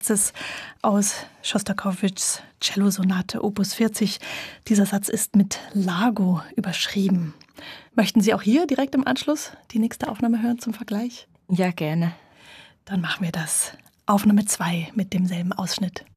Satzes aus Schostakowitschs Cellosonate Opus 40. Dieser Satz ist mit Largo überschrieben. Möchten Sie auch hier direkt im Anschluss die nächste Aufnahme hören zum Vergleich? Ja, gerne. Dann machen wir das. Aufnahme 2 mit demselben Ausschnitt.